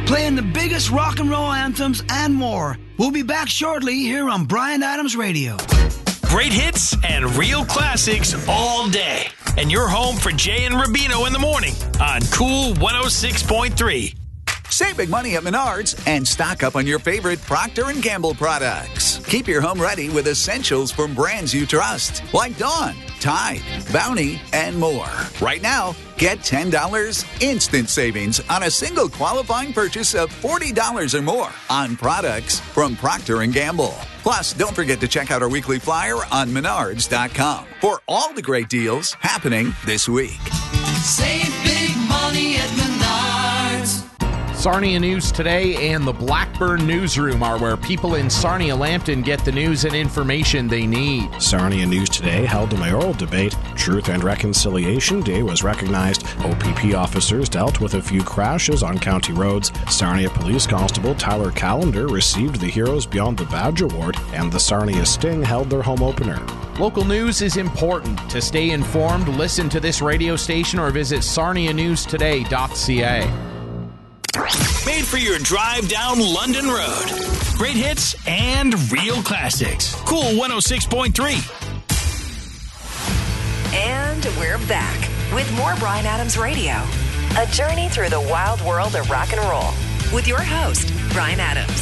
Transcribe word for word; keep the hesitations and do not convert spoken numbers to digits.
playing the biggest rock and roll anthems and more. We'll be back shortly here on Bryan Adams Radio. Great hits and real classics all day. And you're home for Jay and Rubino in the morning on Cool one oh six point three. Save big money at Menards and stock up on your favorite Procter and Gamble products. Keep your home ready with essentials from brands you trust, like Dawn, Tide, Bounty, and more. Right now, get ten dollars instant savings on a single qualifying purchase of forty dollars or more on products from Procter and Gamble. Plus, don't forget to check out our weekly flyer on menards dot com for all the great deals happening this week. Save big money at Menards. Sarnia News Today and the Blackburn Newsroom are where people in Sarnia-Lambton get the news and information they need. Sarnia News Today held a mayoral debate. Truth and Reconciliation Day was recognized. O P P officers dealt with a few crashes on county roads. Sarnia Police Constable Tyler Callender received the Heroes Beyond the Badge Award, and the Sarnia Sting held their home opener. Local news is important. To stay informed, listen to this radio station or visit sarnia news today dot c a. Made for your drive down London Road. Great hits and real classics. Cool one oh six point three. And we're back with more Bryan Adams Radio. A journey through the wild world of rock and roll with your host, Bryan Adams.